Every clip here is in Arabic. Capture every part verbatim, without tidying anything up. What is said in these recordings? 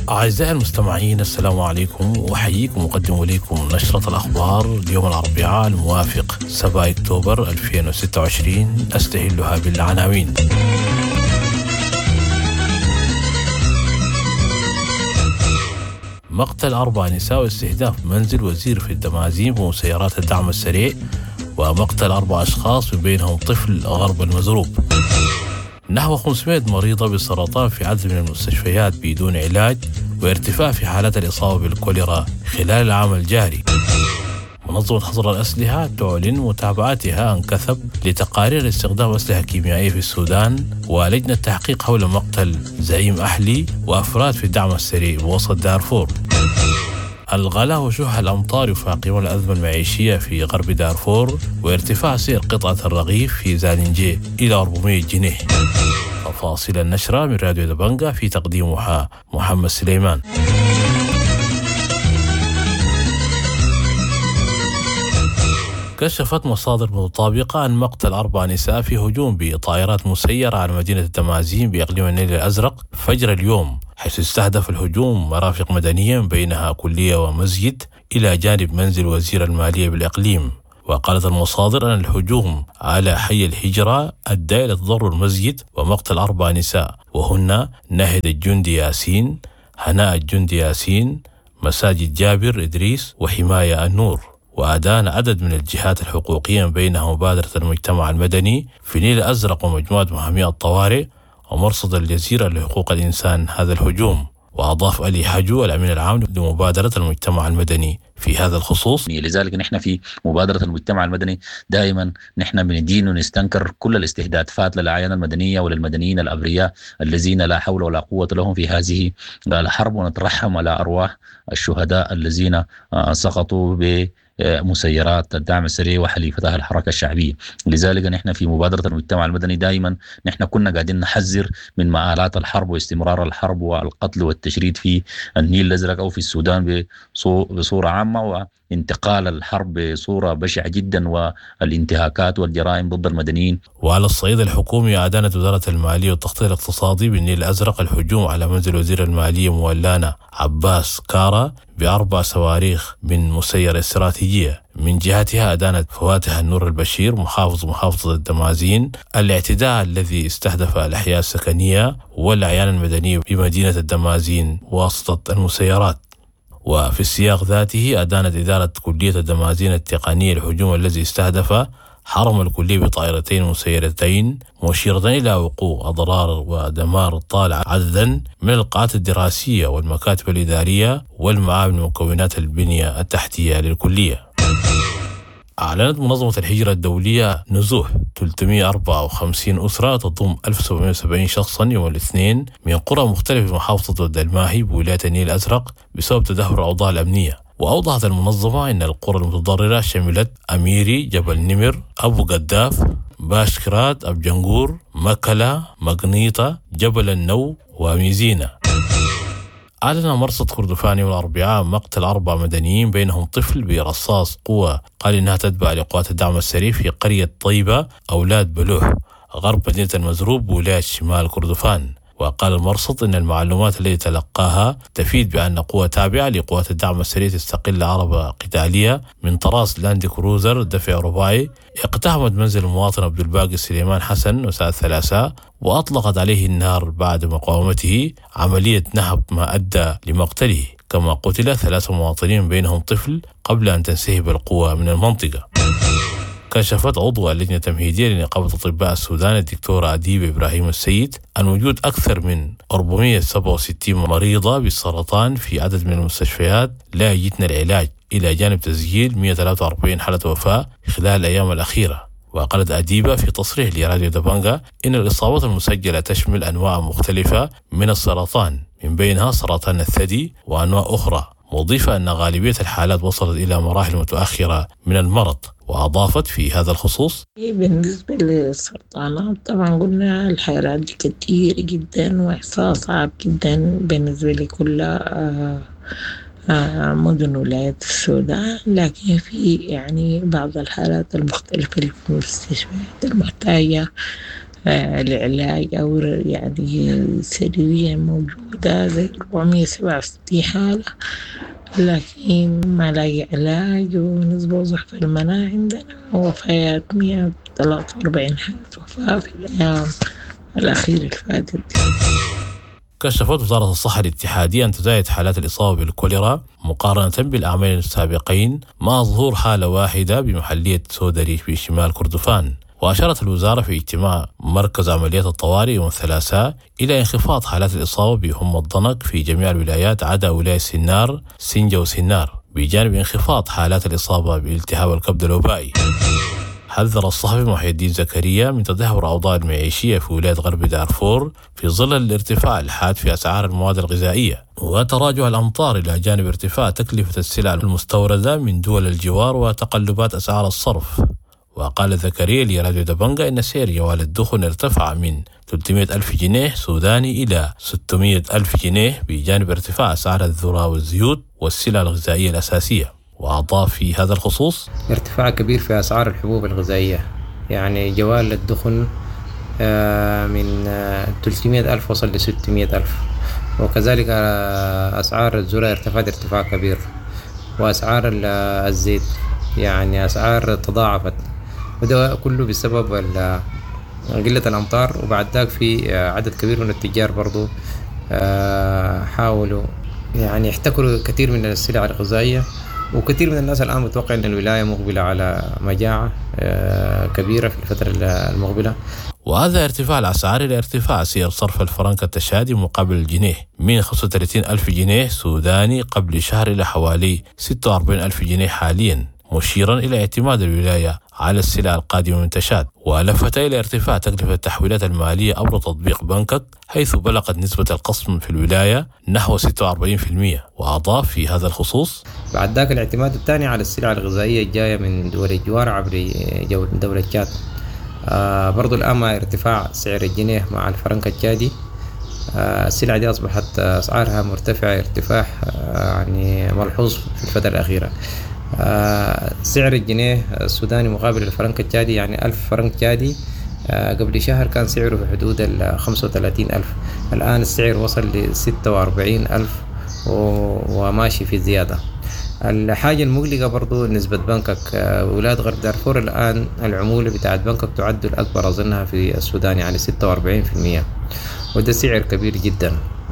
أعزائي المستمعين، السلام عليكم، وأحييكم وأقدم إليكم نشرة الأخبار اليوم الأربعاء الموافق سبعة أكتوبر ألفين وستة وعشرين. أستهلها بالعناوين. مقتل أربع نساء واستهداف منزل وزير في الدمازين بمسيرات الدعم السريع، ومقتل أربع أشخاص بينهم طفل غرب المزروب. نحو خمسمائة مريضة بالسرطان في عدد من المستشفيات بدون علاج، وارتفاع في حالات الإصابة بالكوليرا خلال العام الجاري. منظمة حظر الأسلحة تعلن متابعتها عن كثب لتقارير استخدام أسلحة كيميائية في السودان، ولجنة تحقيق حول مقتل زعيم أحلي وأفراد في الدعم السريع بوسط دارفور. الغلاء وشح الأمطار يفاقمون الأزمة المعيشية في غرب دارفور، وارتفاع سعر قطعة الرغيف في زالنجي إلى أربعمائة جنيه. تفاصيل النشرة من راديو دبنجة، في تقديمها محمد سليمان. كشفت مصادر متطابقة عن مقتل أربع نساء في هجوم بطائرات مسيرة على مدينة الدمازين بإقليم النيل الأزرق فجر اليوم، حيث استهدف الهجوم مرافق مدنية بينها كلية ومسجد إلى جانب منزل وزير المالية بالإقليم. وقالت المصادر أن الهجوم على حي الهجرة أدى إلى تضرر المسجد ومقتل أربع نساء، وهن ناهد الجندي ياسين، هناء الجندي ياسين، مساجد جابر إدريس، وحماية النور. وأدان عدد من الجهات الحقوقية بينها مبادرة المجتمع المدني في نيل الأزرق ومجموعة محامي الطوارئ ومرصد الجزيرة لحقوق الإنسان هذا الهجوم. وأضاف ألي حجو الأمين العام لمبادرة المجتمع المدني في هذا الخصوص: لذلك نحن في مبادرة المجتمع المدني دائما نحن بندين ونستنكر كل الاستهدافات للأعيان المدنية وللمدنيين الأبرياء الذين لا حول ولا قوة لهم في هذه الحرب، ونترحم على أرواح الشهداء الذين سقطوا ب مسيرات الدعم السريع وحليفتها الحركة الشعبية. لذلك نحن في مبادرة المجتمع المدني دائما نحن كنا قاعدين نحذر من مآلات الحرب واستمرار الحرب والقتل والتشريد في النيل الأزرق أو في السودان بصورة عامة، وانتقال الحرب بصورة بشعة جدا والانتهاكات والجرائم ضد المدنيين. وعلى الصعيد الحكومي، أعلنت وزارة المالية والتخطيط الاقتصادي بالنيل الأزرق الهجوم على منزل وزير المالية مولانا عباس كارا بأربع صواريخ من مسيرة استراتيجية. من جهتها أدانت فواتح النور البشير محافظ محافظة الدمازين الاعتداء الذي استهدف الأحياء السكنية والأعيان المدنية بمدينة الدمازين واسطة المسيرات. وفي السياق ذاته أدانت إدارة كلية الدمازين التقنية الهجوم الذي استهدف حرم الكلية بطائرتين مسيرتين، مشيرة إلى وقوع أضرار ودمار طال عددا من القاعات الدراسية والمكاتب الإدارية والمعامل ومكونات البنية التحتية للكلية. أعلنت منظمة الهجرة الدولية نزوح ثلاثمائة وأربعة وخمسين أسرة تضم ألف وسبعمائة وسبعين شخصا يوم الاثنين من قرى مختلفة في محافظة الدلماهي بولاية النيل الأزرق بسبب تدهور الأوضاع الأمنية. وأوضحت المنظمة أن القرى المتضررة شملت أميري، جبل نمر، أبو قداف، باشكرات، أبجنقور، مكلا، مقنيطة، جبل النو، وميزينة. أعلن مرصد كردفان يوم الأربعاء مقتل أربع مدنيين بينهم طفل برصاص قوة قال إنها تتبع لقوات الدعم السريع في قرية طيبة أولاد بلوح غرب مدينة المزروب بولاية شمال كردفان. وقال المرصد إن المعلومات التي تلقاها تفيد بأن قوة تابعة لقوات الدعم السريع تستقل عربة قتالية من طراز لاند كروزر دفع رباعي اقتحمت منزل المواطن عبد الباقي سليمان حسن وساعة الثلاثاء، وأطلقت عليه النار بعد مقاومته، عملية نهب ما أدى لمقتله. كما قتل ثلاثة مواطنين بينهم طفل قبل أن تنسحب القوة من المنطقة. كشفت عضو اللجنة التمهيدية لنقابة أطباء السودان الدكتورة أديب إبراهيم السيد عن وجود أكثر من أربعمائة وسبعة وستين مريضة بالسرطان في عدد من المستشفيات لا يجدن العلاج، إلى جانب تسجيل مئة وثلاثة وأربعين حالة وفاة خلال الأيام الأخيرة. وقالت أديبة في تصريح لراديو دبنجة إن الإصابات المسجلة تشمل أنواع مختلفة من السرطان، من بينها سرطان الثدي وأنواع أخرى، مضيفة أن غالبية الحالات وصلت إلى مراحل متأخرة من المرض. وأضافت في هذا الخصوص: بالنسبة للسرطانات طبعا قلنا الحالات دي كتير جدا وإحصاء صعب جدا بالنسبة لكل آه آه مدن ولاية السودان، لكن في يعني بعض الحالات المختلفة في المستشفيات المحتاجة العلاج أو يعني سريريا موجودة زي أربعمية وسبعة وستين حالة، لكن ما لاقي علاج، ونسبة ضعف المناعة عندنا وفيات مية وثلاثة وأربعين حالة وفاة في الأيام الأخيرة اللي فاتت. كشفت وزارة الصحة الاتحادية أن تزايد حالات الإصابة بالكوليرا مقارنة بالعامين السابقين، مع ظهور حالة واحدة بمحلية سودري في شمال كردفان. وأشارت الوزارة في اجتماع مركز عمليات الطوارئ يوم الثلاثاء إلى انخفاض حالات الإصابة بهم الضنك في جميع الولايات عدا ولاية سنار سنجة وسنار، بجانب انخفاض حالات الإصابة بالتهاب الكبد الوبائي. حذر الصحفي محي الدين زكريا من تدهور الأوضاع المعيشية في ولاية غرب دارفور في ظل الارتفاع الحاد في أسعار المواد الغذائية وتراجع الأمطار، إلى جانب ارتفاع تكلفة السلع المستوردة من دول الجوار وتقلبات أسعار الصرف. وقال زكريا لراديو دبنجا إن سعر جوال الدخن ارتفع من ثلاثمائة ألف جنيه سوداني إلى ستمائة ألف جنيه، بجانب ارتفاع أسعار الذرة والزيوت والسلع الغذائية الأساسية. وأضاف في هذا الخصوص: ارتفاع كبير في أسعار الحبوب الغذائية، يعني جوال الدخن من ثلاثمائة ألف وصل ل ستمائة ألف، وكذلك أسعار الذرة ارتفعت ارتفاع كبير، وأسعار الزيت يعني أسعار تضاعفت، وده كله بسبب قلة الأمطار. وبعد ذلك في عدد كبير من التجار برضو حاولوا يعني يحتكروا كثير من السلع الغذائية، وكثير من الناس الآن متوقع أن الولاية مقبلة على مجاعة كبيرة في الفترة المقبلة. وهذا ارتفاع الأسعار إلى ارتفاع سعر صرف الفرنك التشادي مقابل الجنيه من خمسة وثلاثين ألف جنيه سوداني قبل شهر إلى حوالي ستة وأربعين ألف جنيه حاليا، مشيرا إلى اعتماد الولاية على السلع القادمة من تشاد. ولفت إلى ارتفاع تكلفة التحويلات المالية عبر تطبيق بنكك، حيث بلغت نسبة القسم في الولاية نحو ستة وأربعين بالمئة. وأضاف في هذا الخصوص: بعد ذاك الاعتماد الثاني على السلع الغذائية الجاية من دول الجوار عبر دولة تشاد. آه برضو الآن مع ارتفاع سعر الجنيه مع الفرنك التشادي، آه السلع دي أصبحت أسعارها مرتفعة ارتفاع آه يعني ملحوظ في الفترة الأخيرة. آه سعر الجنيه السوداني مقابل الفرنك التشادي، يعني ألف فرنك تشادي آه قبل شهر كان سعره في حدود ال خمسة وثلاثين ألف، الآن السعر وصل ل ستة وأربعين ألف وماشي في زيادة. الحاجة المقلقة برضو نسبة بنكك. آه ولاية غرب دارفور الآن العمولة بتاعت بنكك تعد الأكبر أظنها في السودان، يعني ستة وأربعين بالمئة، وده سعر كبير جدا.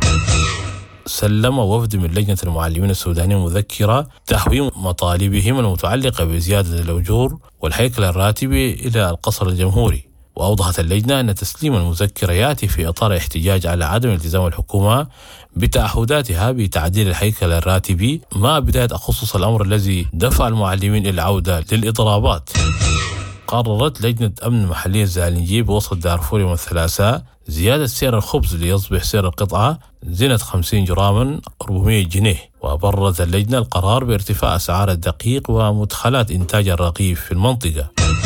سلم وفد من لجنة المعلمين السودانيين مذكرة تحويل مطالبهم المتعلقة بزيادة الأجور والهيكل الراتبي إلى القصر الجمهوري. وأوضحت اللجنة أن تسليم المذكرة يأتي في إطار احتجاج على عدم التزام الحكومة بتعهداتها بتعديل الهيكل الراتبي، مع بداية أخصص الأمر الذي دفع المعلمين إلى العودة للإضرابات. قررت لجنة أمن محلية الزالنجي بوسط دارفور يوم الثلاثاء زيادة سعر الخبز ليصبح سعر القطعة زينة خمسين جراما أربعمائة جنيه. وبررت اللجنة القرار بارتفاع أسعار الدقيق ومدخلات إنتاج الرغيف في المنطقة.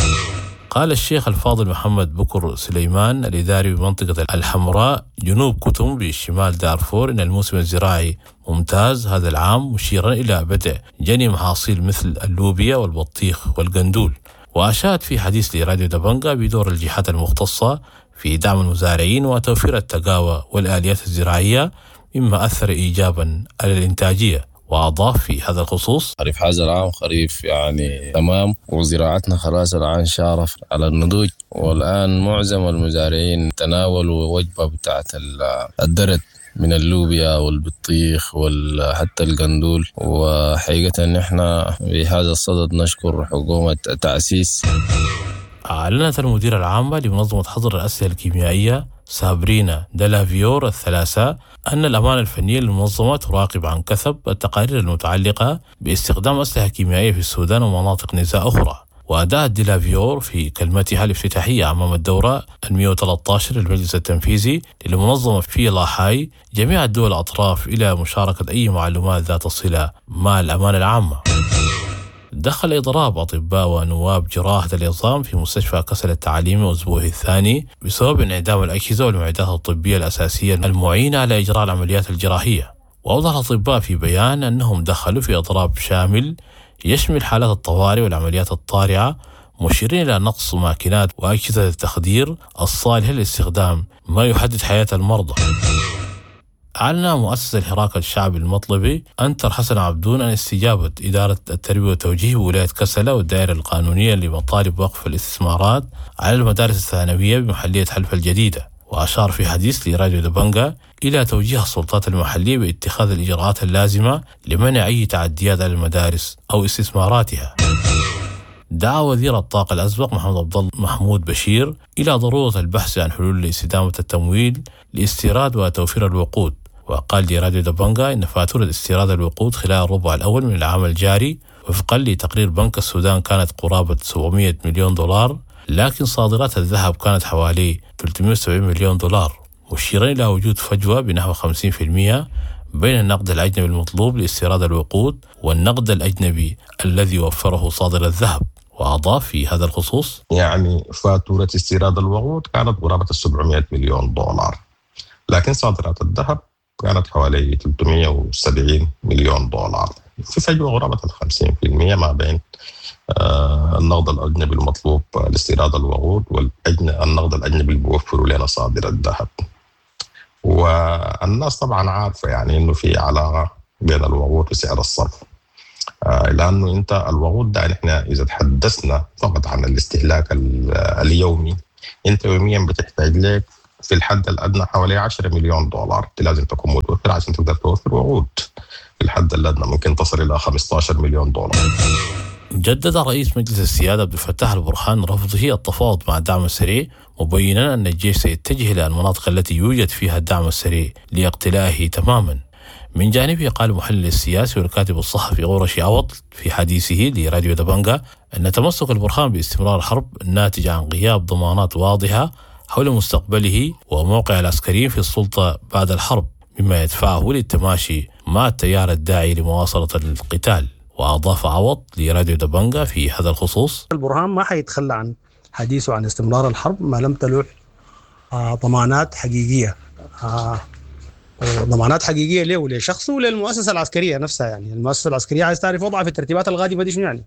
قال الشيخ الفاضل محمد بكر سليمان الإداري بمنطقة الحمراء جنوب كتم بشمال دارفور إن الموسم الزراعي ممتاز هذا العام، مشيرا إلى بدء جني محاصيل مثل اللوبيا والبطيخ والقندول. وأشاد في حديث لراديو دبنجا بدور الجهات المختصة في دعم المزارعين وتوفير التقاوى والآليات الزراعية، مما أثر إيجابا على الإنتاجية. وأضاف في هذا الخصوص: خريف هذا العام خريف يعني تمام، وزراعتنا خلاص الآن شارف على النضوج، والآن معظم المزارعين تناولوا وجبة بتاعت الدرد من اللوبيا والبطيخ وحتى القندول. وحقيقة نحن بهذا الصدد نشكر حكومة تأسيس. أعلنت المديرة العامة لمنظمة حظر الأسلحة الكيميائية سابرينا دلافيور الثلاثاء أن الأمانة الفنية للمنظمة تراقب عن كثب التقارير المتعلقة باستخدام أسلحة كيميائية في السودان ومناطق نزاع أخرى. وأداءت ديلافيور في كلمتها الافتتاحية أمام الدورة المئة وثلاثة عشر للمجلس التنفيذي للمنظمة في لاحاي جميع الدول الأطراف إلى مشاركة أي معلومات ذات صلة مع الأمانة العامة. دخل إضراب أطباء ونواب جراحة العظام في مستشفى كسل التعليمي أسبوعه الثاني بسبب انعدام الأجهزة والمعدات الطبية الأساسية المعينة على إجراء العمليات الجراحية. وأوضح الأطباء في بيان أنهم دخلوا في إضراب شامل يشمل حالات الطوارئ والعمليات الطارئة، مشيرين إلى نقص ماكينات وأجهزة التخدير الصالحة للاستخدام، ما يحدد حياة المرضى. أعلن مؤسس الحراك الشعبي المطلبي أنتر حسن عبدون عن استجابة إدارة التربية والتوجيه بولاية كسلة والدائرة القانونية لمطالب وقف الاستثمارات على المدارس الثانوية بمحلية حلف الجديدة. وأشار في حديث لراديو دبنجا إلى توجيه السلطات المحلية باتخاذ الإجراءات اللازمة لمنع أي تعديات على المدارس أو استثماراتها. دعا وزير الطاقة الأسبق محمد عبد الله محمود بشير إلى ضرورة البحث عن حلول لاستدامة التمويل لاستيراد وتوفير الوقود. وقال لراديو دبنجا إن فاتورة استيراد الوقود خلال الربع الأول من العام الجاري وفقا لتقرير بنك السودان كانت قرابة سبعمائة مليون دولار، لكن صادرات الذهب كانت حوالي ثلاثمائة وسبعين مليون دولار، مشيرا إلى وجود فجوة بنحو خمسين بالمئة بين النقد الأجنبي المطلوب لاستيراد الوقود والنقد الأجنبي الذي وفره صادر الذهب. وأضاف في هذا الخصوص: يعني فاتورة استيراد الوقود كانت قرابة سبعمائة مليون دولار، لكن صادرات الذهب كانت حوالي ثلاثمائة وسبعين مليون دولار، في فجوة قرابة خمسين بالمئة ما بين آه النقد الأجنبي المطلوب لاستيراد الوقود والنقد الأجنبي اللي بيوفروا لنا صادر الذهب. والناس طبعا عارفة يعني إنه في علاقة بين الوقود وسعر الصرف، آه لأنه أنت الوقود ده نحن إذا تحدثنا فقط عن الاستهلاك اليومي، أنت يوميا بتحتاج لك في الحد الأدنى حوالي عشرة مليون دولار. أنت لازم تكون متوفر عشان تقدر توفر وقود. في الحد الأدنى ممكن تصل إلى خمسة عشر مليون دولار. جدد رئيس مجلس السيادة عبد الفتاح البرهان رفضه التفاوض مع الدعم السريع، مبينا أن الجيش سيتجه إلى المناطق التي يوجد فيها الدعم السريع لاقتلائه تماما. من جانبه قال المحلل السياسي والكاتب الصحفي غورشي عوض في حديثه لراديو دبنجا أن تمسك البرهان باستمرار الحرب ناتج عن غياب ضمانات واضحة حول مستقبله وموقع العسكريين في السلطة بعد الحرب، مما يدفعه للتماشي مع التيار الداعي لمواصلة القتال. وأضاف عوض لراديو دبنجا في هذا الخصوص: البرهان ما حيتخلى عن حديثه عن استمرار الحرب ما لم تلوح آه ضمانات حقيقية، آه ضمانات حقيقية له ولشخصه وللمؤسسة العسكرية نفسها. يعني المؤسسة العسكرية عايز تعرف وضعها في الترتيبات القادمة دي شنو يعني.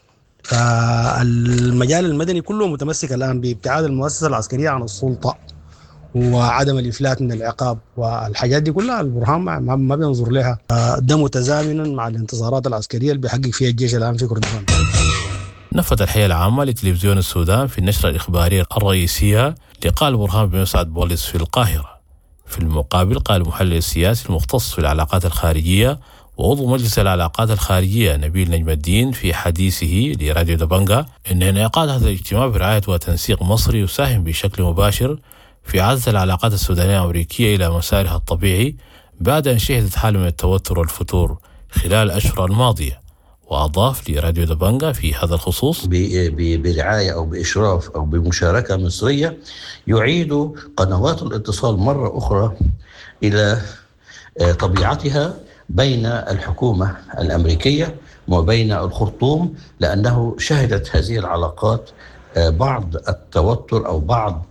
فالمجال المدني كله متمسك الآن بابتعاد المؤسسة العسكرية عن السلطة وعدم الإفلات من العقاب، والحاجات دي كلها البرهان ما بينظر لها. ده متزامنا مع الانتصارات العسكرية اللي بيحقق فيها الجيش الآن في كردستان. نفذ الحياة العامة لتلفزيون السودان في النشرة الإخبارية الرئيسية لقاء البرهان بمسعد بوليس في القاهرة. في المقابل قال المحلل السياسي المختص في العلاقات الخارجية وعضو مجلس العلاقات الخارجية نبيل نجم الدين في حديثه لراديو دبنجا إن انعقاد هذا الاجتماع برعاية وتنسيق مصري يساهم بشكل مباشر في عزز العلاقات السودانية الأمريكية إلى مسارها الطبيعي بعد أن شهدت حالة من التوتر والفتور خلال الأشهر الماضية. وأضاف لراديو دبنجا في هذا الخصوص: برعاية أو بإشراف أو بمشاركة مصرية يعيد قنوات الاتصال مرة أخرى إلى طبيعتها بين الحكومة الأمريكية وبين الخرطوم، لأنه شهدت هذه العلاقات بعض التوتر أو بعض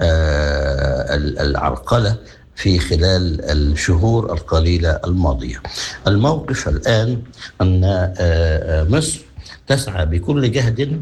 العرقلة في خلال الشهور القليلة الماضية. الموقف الآن أن مصر تسعى بكل جهد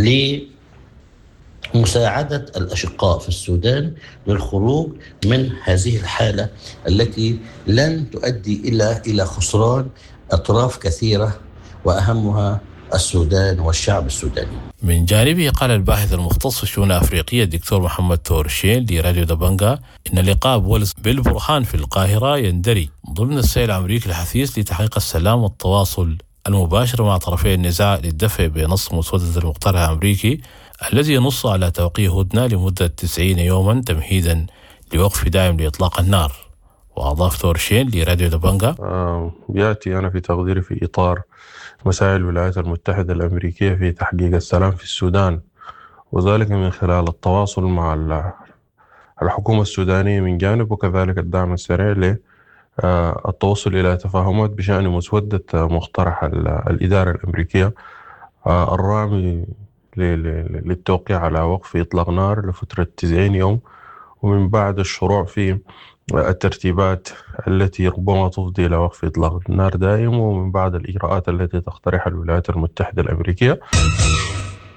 لمساعدة الأشقاء في السودان للخروج من هذه الحالة التي لن تؤدي إلى إلى خسران أطراف كثيرة وأهمها السودان والشعب السوداني. من جانبه قال الباحث المختص في الشؤون الأفريقية الدكتور محمد تورشين لراديو دبنجا إن لقاء بوليس بالبرهان في القاهرة يندرج ضمن السعي الأمريكي الحثيث لتحقيق السلام والتواصل المباشر مع طرفي النزاع للدفع بنص مسودة المقترح الأمريكي الذي ينص على توقيع هدنة لمدة تسعين يوما تمهيدا لوقف دائم لإطلاق النار. وأضاف تورشين لراديو دبنجا: آه يأتي أنا في تقديري في إطار مساعي الولايات المتحدة الأمريكية في تحقيق السلام في السودان، وذلك من خلال التواصل مع الحكومة السودانية من جانب، وكذلك الدعم السريع للتوصل إلى تفاهمات بشأن مسودة مقترح الإدارة الأمريكية الرامي للتوقيع على وقف إطلاق نار لفترة تسعين يوم، ومن بعد الشروع في الترتيبات التي ربما تفضي إلى وقف إطلاق النار دائم، ومن بعد الإجراءات التي تقترحها الولايات المتحدة الأمريكية.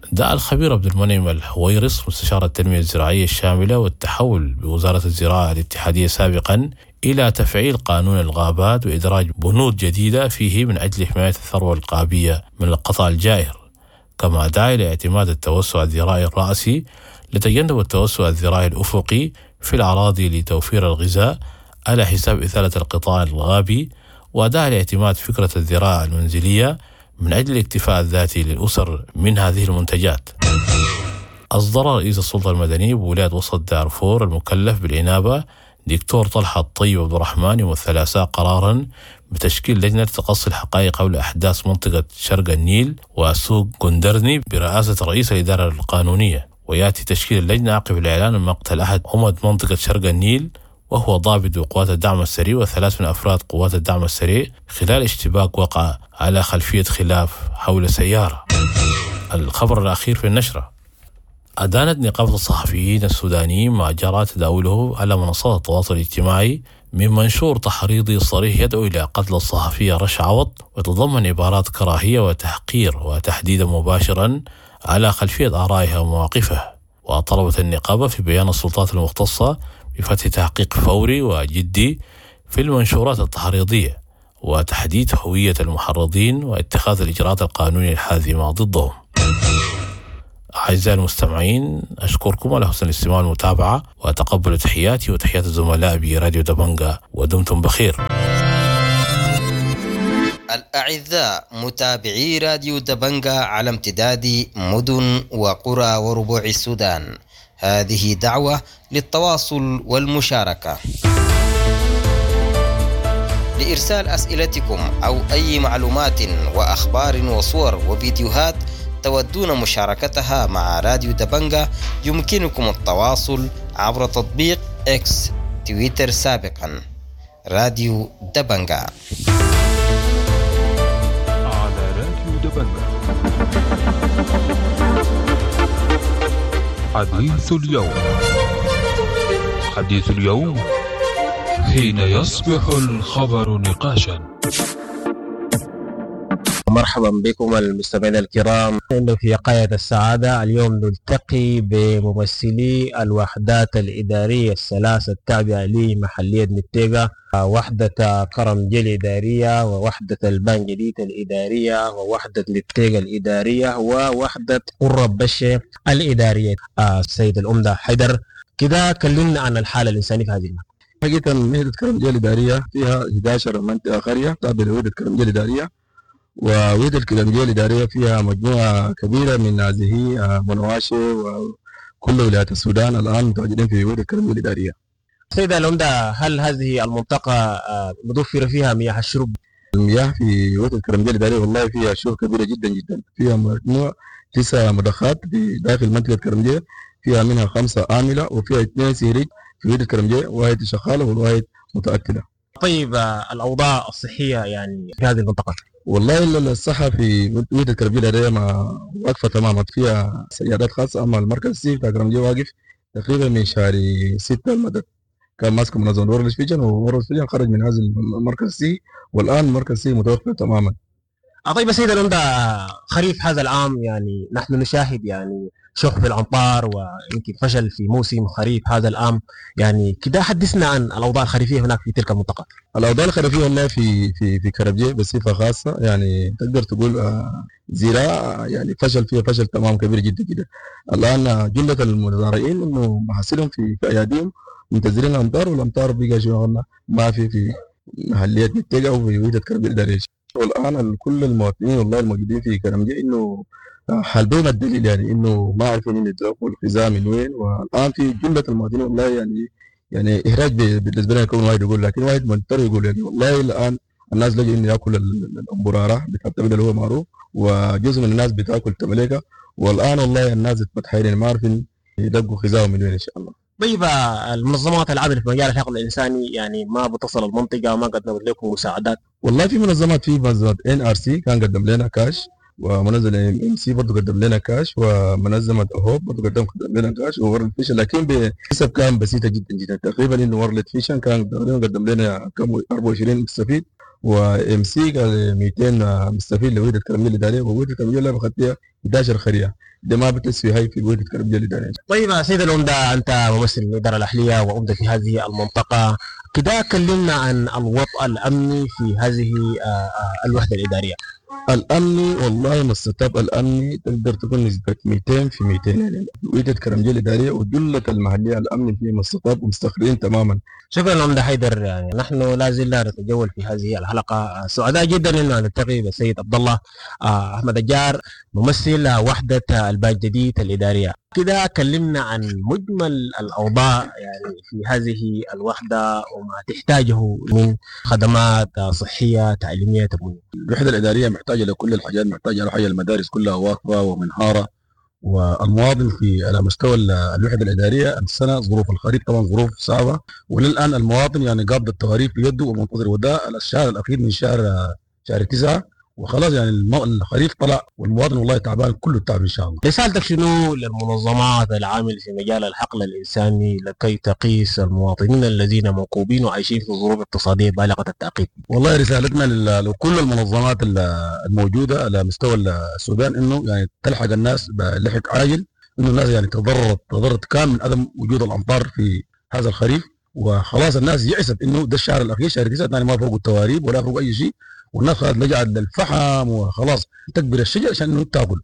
دعا الخبير عبد المنعم الحويرس مستشار التنمية الزراعية الشاملة والتحول بوزارة الزراعة الاتحادية سابقا إلى تفعيل قانون الغابات وإدراج بنود جديدة فيه من أجل حماية الثروة الغابية من القطع الجائر، كما دعا إلى اعتماد التوسع الزراعي الرأسي لتجنب التوسع الزراعي الأفقي في الأراضي لتوفير الغذاء على حساب إثالة القطاع الغابي، ودعا لاعتماد فكرة الزراعة المنزلية من أجل الاكتفاء الذاتي للأسر من هذه المنتجات. أصدر رئيس السلطة المدنية بولاية وسط دارفور المكلف بالإنابة دكتور طلحة الطيب عبد الرحمن يوم الثلاثاء قرارا بتشكيل لجنة تقصي الحقائق حول أحداث منطقة شرق النيل وسوق جندرني برئاسة رئيس الإدارة القانونية. ويأتي تشكيل اللجنة عقب الإعلان من مقتل أحد عمد منطقة شرق النيل وهو ضابط بقوات الدعم السريع وثلاث من أفراد قوات الدعم السريع خلال اشتباك وقع على خلفية خلاف حول سيارة. الخبر الأخير في النشرة: أدانت نقابة الصحفيين السودانيين ما جرى تداوله على منصات التواصل الاجتماعي من منشور تحريضي صريح يدعو إلى قتل الصحفية رشا عوض، وتضمن عبارات كراهية وتحقير وتحديدا مباشرا على خلفية آرائها ومواقفها. وطلبت النقابة في بيان السلطات المختصة بفتح تحقيق فوري وجدي في المنشورات التحريضية وتحديد هوية المحرضين واتخاذ الإجراءات القانونية الحازمة ضدهم. أعزائي المستمعين، أشكركم على حسن الاستماع والمتابعة، وأتقبل تحياتي وتحيات الزملاء براديو دبنجا، ودمتم بخير. الأعزاء متابعي راديو دبنجا على امتداد مدن وقرى وربوع السودان، هذه دعوة للتواصل والمشاركة. لإرسال أسئلتكم أو أي معلومات وأخبار وصور وفيديوهات تودون مشاركتها مع راديو دبنجا، يمكنكم التواصل عبر تطبيق إكس تويتر سابقا راديو دبنجا. على راديو دبنجا حديث اليوم. حديث اليوم حين يصبح الخبر نقاشا. مرحبا بكم المستمعين الكرام. إنه في قاية السعادة اليوم نلتقي بممثلي الوحدات الإدارية الثلاثة التابعة لمحلية متيغا، وحدة كرمجي الإدارية ووحدة البانجديت الإدارية ووحدة متيغا الإدارية ووحدة قرب بشة الإدارية. السيد الأمدة حيدر، كده كلمنا عن الحالة الإنسانية في هذه المنطقة. حقيقة وحدة كرمجي الإدارية فيها إحدى عشرة منطقة قرية تابعة لوحدة كرمجي الإدارية، ووحدة الكرمجية الإدارية فيها مجموعة كبيرة من هذه منواشي وكل ولايات السودان الآن متواجدين في وحدة الكرمجية الإدارية. سيدة العمدة، هل هذه المنطقة متوفر فيها مياه الشرب؟ المياه في وحدة الكرمجية الإدارية والله فيها شوف كبيرة جدا جدا، فيها مجموعة تسع مضخات داخل منطقة الكرمجية، فيها منها خمسة عاملة وفيها اثنين سيريج في وحدة الكرمجية، واحد شغالة والواحد متأكدة. طيب الأوضاع الصحية يعني في هذه المنطقة؟ والله الصحة في وحدة الكرمجية الإدارية ما واقفة تماما، فيها سيادات خاصة. أما المركز السي بتاع الكرمجية واقف تقريبا من شهر ستة المدد، كان ماسك منظمة وورلد فيجن، وورلد فيجن خرج من هذا المركز السي، والآن المركز السي متوقف تماما. طيب سيدة العمدة، خريف هذا العام يعني نحن نشاهد يعني شح في الأمطار ويمكن فشل في موسم خريف هذا العام، يعني كده حدثنا عن الأوضاع الخريفية هناك في تلك المنطقة. الأوضاع الخريفية هنا في في في كربجي بصفة خاصة يعني تقدر تقول آه زراعة يعني فشل فيها فشل تمام كبير جدا جدا. الآن جملة المزارعين إنه محاصيلهم في في أياديهم منتظرين الأمطار، والأمطار بقى شو ما في في محليات متيغا وفي وحدة كربجي الإدارية. والآن كل المواطنين والله الموجودين في كرمجي إنه حالبين الدليل يعني إنه ما عارفين إن يتلقوا الغذاء من وين، والآن في جملة المواطنين والله يعني يعني إحراج بالنسبة لنا يكون واحد يقول، لكن واحد مضطر يقول يعني والله الآن الناس لجوا إنه يأكل الأمبرارة بتاع التبلة اللي هو معروف، وجزء من الناس بتاكل تمليكة، والآن والله الناس متحيرين ما عارفين يلقوا غذاء من وين إن شاء الله. طيب المنظمات العامله في مجال الحقل الانساني يعني ما بتصل المنطقه، ما قدمت لكم مساعدات؟ والله في منظمات، في منظمه ان ار سي كان قدم لنا كاش، ومنظمه ام سي برضه قدم لنا كاش، ومنظمه هوب برضه قدم قدم لنا كاش، وورلد فيشن لكن بحسب كان بسيطه جدا جدا، تقريبا انه وورلد فيشن كان قدم لنا كم أربعة وعشرين مستفيد، وام سي قال مئتين مستفيد لوحده كرميه الاداريه، ووحده كرميه اللي مخديها احد عشر خريعه، ده ما بتسوي هاي في وحده كرميه الاداريه. طيب يا سيد العمده، انت ممثل الاداره الاهليه وعمده في هذه المنطقه، كده كلمنا عن الوضع الامني في هذه الوحده الاداريه. الامني والله مستطاب الامني تقدر تكون نسبه مئتين في مئتين، يعني وحده كرميه الاداريه وجله المحليه الامن في مستطاب ومستقرين تماما. شكرا عمده حيدر. يعني نحن لا زلنا نتجول في هذه الحلقه، سعداء جدا انه نلتقي بالسيد عبد الله احمد الجار ممثل وحده الباج جديد الاداريه. كده كلمنا عن مجمل الاوضاع يعني في هذه الوحده وما تحتاجه من خدمات صحيه تعليميه تمويل. الوحده الاداريه محتاجه لكل الحاجات، محتاجه لحاجه المدارس كلها واقفه ومنهاره، والمواطن في على مستوى الوحده الاداريه السنه ظروف الخريف طبعا ظروف صعبه، وللان المواطن يعني قابض التواريخ بيده ومنتظر، وده الشهر الاخير من شهر شهر تسعه وخلاص يعني الخريف طلع والمواطن والله تعبان كله تعب ان شاء الله. رسالتك شنو للمنظمات العامله في مجال الحقل الانساني لكي تقيس المواطنين الذين موقوبين وعايشين في ظروف اقتصاديه بالغه التعقيد؟ والله رسالتنا لكل المنظمات الموجوده على مستوى السودان انه يعني تلحق الناس بلحق عاجل، انه الناس يعني تضررت تضررت كامل من عدم وجود الامطار في هذا الخريف، وخلاص الناس يئست انه ده الشهر الاخير شهر تسعه ثاني ما فوق التواريب ولا فوق اي شيء، والناس خلاص لجأت للفحم وخلاص تكبر الشجر عشان انه تاكل.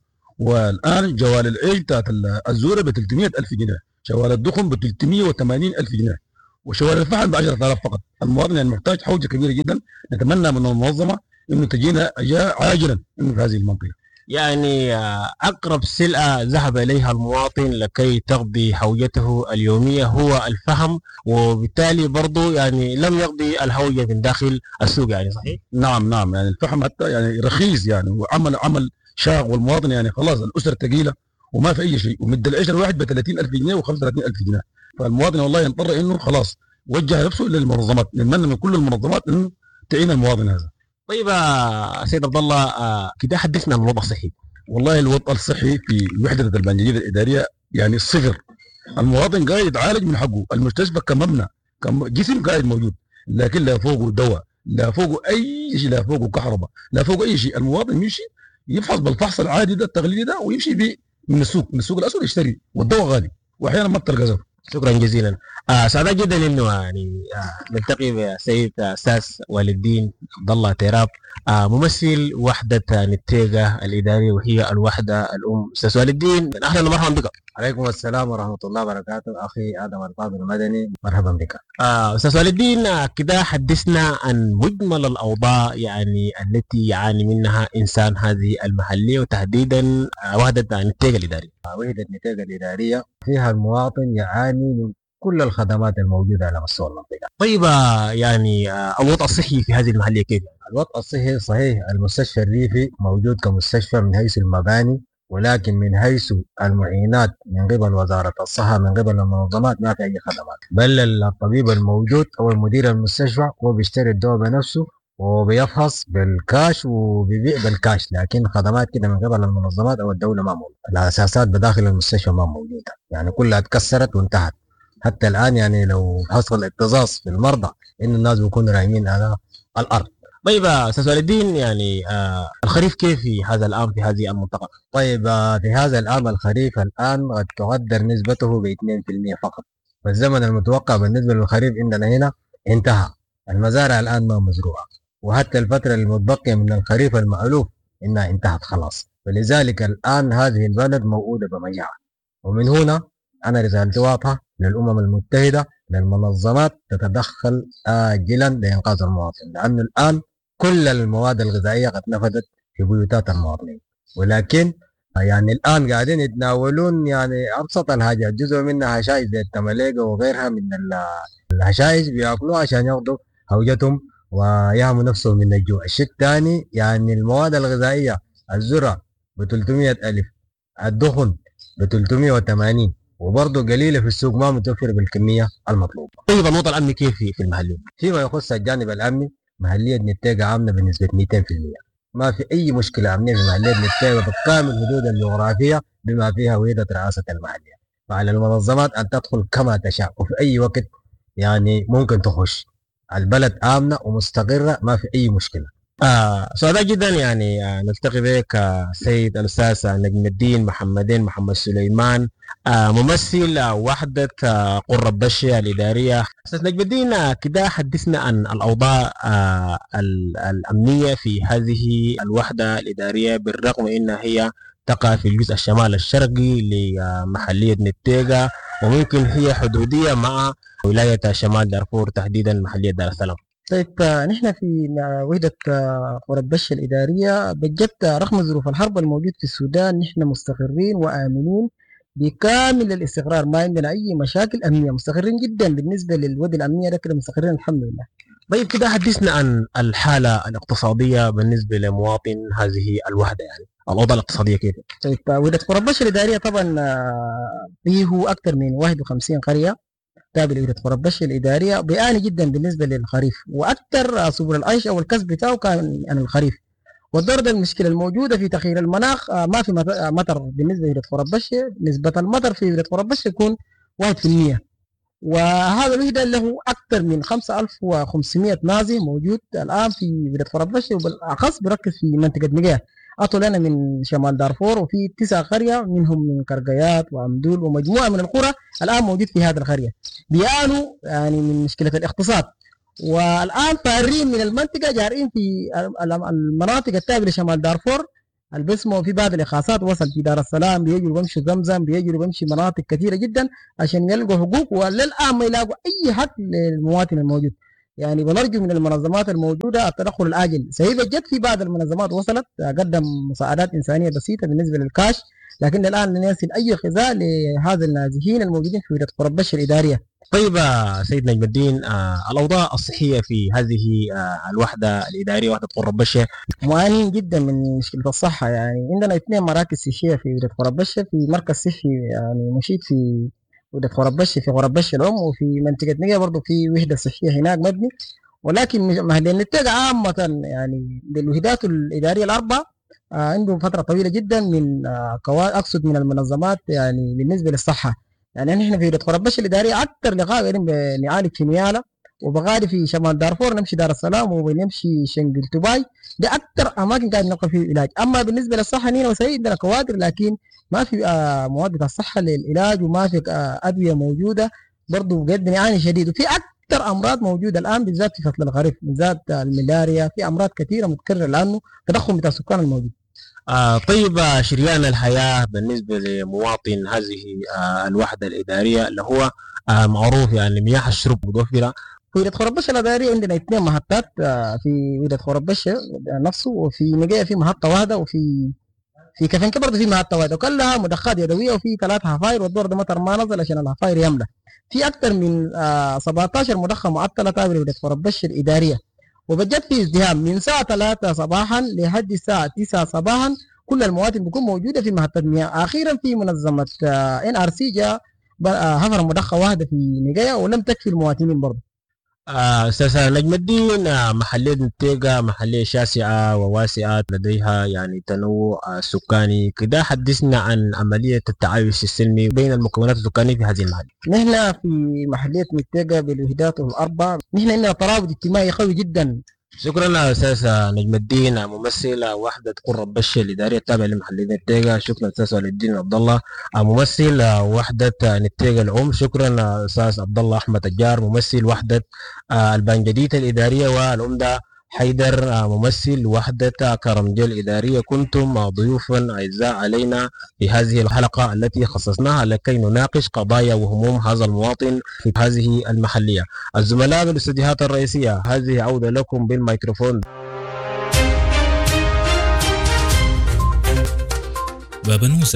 والان جوال العيش بتاعت الزوره ب ثلاثمئة ألف جنيه، شوال الدخن ب ثلاثمئة وثمانين ألف جنيه، وشوال الفحم ب عشرة آلاف فقط. المواطن يعني محتاج حوجه كبيره جدا، نتمنى من المنظمه انه تجينا جاء عاجلا انه في هذه المنطقه. يعني اقرب سلعه ذهب اليها المواطن لكي تقضي حوجته اليوميه هو الفحم، وبالتالي برضه يعني لم يقضي الحوجه من داخل السوق، يعني صحيح؟ نعم نعم، يعني الفحم حتى يعني رخيص يعني، وعمل عمل شاق، والمواطن يعني خلاص الاسره ثقيله وما في اي شيء، ومد العيش الواحد ب ثلاثين ألف جنيه و خمسة وثلاثين ألف جنيه، فالمواطن والله يضطر انه خلاص وجه نفسه للمنظمات. نتمنى من كل المنظمات انه تعين المواطن هذا. طيب سيد عبد الله، كده حدثنا عن الوضع الصحي. والله الوضع الصحي في وحده البنجديد الاداريه يعني صفر، المواطن قاعد يتعالج من حقه، المستشفى كمبنى كم جسم قاعد موجود، لكن لا فوقه دواء، لا فوقه اي شيء، لا فوقه كهرباء، لا فوقه اي شيء. المواطن يمشي يفحص بالفحص العادي ده التقليدي ده ويمشي بيه من السوق، من السوق الاسود يشتري، والدواء غالي واحيانا ما بتلقى زفه. شكرا جزيلا. آه سعداء جدا انه يعني آه نلتقي بالسيد استاذ والي الدين عبد الله تيراب، آه ممثل وحده نتيجه الاداريه وهي الوحده الام. استاذ والي الدين، اهلا ومرحبا بك. عليكم السلام ورحمه الله وبركاته. اخي ادم الفاضل المدني، مرحبا بك. آه استاذ والي الدين، آه كده حدثنا عن مجمل الاوضاع يعني التي يعاني منها انسان هذه المحليه، وتحديدا آه وحده نتيجه الاداريه. آه وحده نتيجه الاداريه فيها المواطن يعاني من كل الخدمات الموجوده على مستوى المنطقه. طيب يعني الوضع الصحي في هذه المحليه كيف؟ الوضع الصحي صحيح، المستشفى الريفي موجود كمستشفى من حيث المباني، ولكن من حيث المعينات من قبل وزاره الصحه من قبل المنظمات ما في اي خدمات، بل الطبيب الموجود او المدير المستشفى هو بيشتري الدواء بنفسه وبيفحص بالكاش وبيبيع بالكاش، لكن خدمات كده من قبل المنظمات او الدوله ما موجوده. الاساسات بداخل المستشفى ما موجوده، يعني كلها اتكسرت وانتهت. حتى الان يعني لو حصل اكتظاظ في المرضى ان الناس بيكونوا رايمين على الارض. طيب استاذ والي الدين، يعني آه الخريف كيف في هذا العام في هذه المنطقه؟ طيب آه في هذا العام الخريف الان قد تقدر نسبته ب اثنين بالمئة فقط، فالزمن المتوقع بالنسبه للخريف عندنا هنا انتهى، المزارع الان ما مزروعه، وحتى الفتره المتبقيه من الخريف المألوف انها انتهت خلاص، فلذلك الان هذه البلد موعوده بمجاعه. ومن هنا انا رسالتي واضحه للامم المتحده، للمنظمات تتدخل آجلا لإنقاذ المواطن، لأن الآن كل المواد الغذائية قد نفذت في بيوتات المواطنين، ولكن يعني الآن قاعدين يتناولون يعني أبسط الحاجات، جزء منها هشايش زي التمليقة وغيرها من الهشايش بياكلوها عشان ياخذوا هوجتهم ويهموا نفسهم من الجوع. الشيء الثاني يعني المواد الغذائية، الذرة ب ثلاثمئة ألف، الدخن ب ثلاثمئة وثمانين، وبرضه قليله في السوق ما متوفر بالكميه المطلوبه. طيب الوضع الامني كيف في في المحليه؟ فيما يخص الجانب الامني محليه نتيجه امنه بنسبه مئتين بالمئة، ما في اي مشكله امنيه في محليه نتيجه بكامل الحدود الجغرافيه بما فيها وحده رئاسه المحليه، فعلى المنظمات ان تدخل كما تشاء وفي اي وقت يعني ممكن تخش. البلد آمنة ومستقرة ما في أي مشكلة. آه سعداء جدا يعني آه نلتقي بك آه سيد الأستاذ نجم الدين محمدين محمد سليمان آه ممثل آه وحدة آه قرة بشة الإدارية. أستاذ نجم الدين آه كده حدثنا عن الأوضاع آه الأمنية في هذه الوحدة الإدارية بالرغم إنها هي تقع في الجزء الشمال الشرقي لمحلية نتيجة وممكن هي حدودية مع ولاية شمال دارفور تحديدا محلية دار السلام. طيب نحن في وحدة قرى بشة الإدارية بجد رغم ظروف الحرب الموجود في السودان نحن مستقرين وآمنين بكامل الاستقرار، ما عندنا أي مشاكل أمنية، مستقرين جدا بالنسبة للوضع الأمنية ده كده مستقرين الحمد لله. طيب كده حدثنا عن الحالة الاقتصادية بالنسبة لمواطن هذه الوحدة، يعني الأوضاع الاقتصادية كيف؟ طيب وحدة قرى بشة الإدارية طبعا فيه أكثر من واحد وخمسين قرية تابع لوحدة قرى بشة الإدارية، بيعاني جدا بالنسبة للخريف وأكثر سبل العيش أو الكسب بتاعه كان عن الخريف. والضرر المشكلة الموجودة في تغيير المناخ ما في مطر بالنسبة لوحدة قرى بشة، نسبة المطر في وحدة قرى بشة يكون واحد بالمئة، وهذا الوحدة له أكثر من خمسة آلاف وخمسمئة نازي موجود الآن في وحدة قرى بشة، وبالأخص بركز في منطقة نجاه أطول أنا من شمال دارفور، وفي تسع قرية منهم من كرقيات وعمدول ومجموعة من القرى الآن موجود في هذه القرية بيعانوا يعني من مشكلة الاقتصاد، والآن فارين من المنطقة جارين في المناطق التابعة لشمال دارفور البسمة، وفي بعض الإخاصات وصل في دار السلام بيجوا بمشوا زمزم بيجوا بمشي مناطق كثيرة جدا عشان يلقوا حقوق، وللآن ما يلاقوا أي حق للمواطن الموجود. يعني بنرجو من المنظمات الموجودة التدخل العاجل. سيبة جد في بعض المنظمات وصلت قدم مساعدات إنسانية بسيطة بالنسبة للكاش، لكن الآن لا يصل أي غذاء لهذا النازحين الموجودين في وحدة قرى بشة الإدارية. طيب سيد نجم الدين آه الأوضاع الصحية في هذه آه الوحدة الإدارية وحدة قرى بشة معانين جدا من مشكلة الصحة. يعني عندنا اثنين مراكز صحية في وحدة قرى بشة، في مركز صحي يعني مشيد في وحدة قرى بشة في قرى بشة الأم، وفي منطقة نجا برضه في وحدة صحية هناك مبني، ولكن مهدين نتاجة عامة يعني للوحدات الإدارية الأربعة آه عندهم فترة طويلة جدا من آه أقصد من المنظمات يعني بالنسبة للصحة. يعني نحن في وحدة قرى بشة الإدارية أكثر لقاء قاعدين بنعالج في نيالا، وبغادي في شمال دارفور نمشي دار السلام وبنمشي شنقل تباي، ده أكثر أماكن قاعد نلقى فيه علاج. أما بالنسبة للصحة نينا وسعيد عندنا كوادر، لكن ما في آه مواد بتاع الصحة للعلاج، وما في آه أدوية موجودة برضه بجد نعاني شديد. وفي أكثر أمراض موجودة الآن بالذات في فصل الخريف، بالذات الملاريا، في أمراض كثيرة متكررة لأنه تضخم بتاع السكان الموجود. آه طيب شريان الحياة بالنسبة لمواطن هذه آه الوحدة الإدارية اللي هو آه معروف يعني مياه الشرب متوفرة في وحدة قرى بشة الإدارية. عندنا اثنين محطات آه في وحدة قرى بشة نفسه، وفي نجاية في محطة واحدة، وفي في كفنكة برضه في محطة واحدة، وكلها مضخات يدوية، وفي ثلاث حفاير، والدور ده مطر ما نزل عشان الحفاير يملى. في أكثر من آه سبعة عشر مضخة معطلة تابعة لوحدة قرى بشة الإدارية، وبجد في ازدحام من الساعة ثلاثة صباحا لحد الساعة تسعة صباحا. كل المواطن بتكون موجودة في محطة مياه. أخيرا في منظمة إن آر سي جاء حفر مضخة واحدة في نجاية ولم تكفي المواطنين برضه. أستاذ آه نجم الدين آه محلية نتيجة محلية شاسعة وواسعة لديها يعني تنوع آه سكاني، كده حدثنا عن عملية التعايش السلمي بين المكونات السكانية في هذه المحلية. نحن في محلية نتيجة بالوحدات الأربع نحن عندنا ترابط اجتماعي قوي جدا. شكرا استاذ نجم الدين ممثل وحده قرة بشة الاداريه التابعه لمحليه نتيجه. شكرا استاذ ولي الدين عبد الله ممثل وحده نتيجه الام. شكرا استاذ عبد الله احمد الجار ممثل وحده البنجديد الاداريه، والعمده حيدر ممثل وحده كرمجل الاداريه. كنتم ضيوفا اعزاء علينا في هذه الحلقه التي خصصناها لكي نناقش قضايا وهموم هذا المواطن في هذه المحليه. الزملاء بالاستديوهات الرئيسيه، هذه عوده لكم بالميكروفون. باب نوسة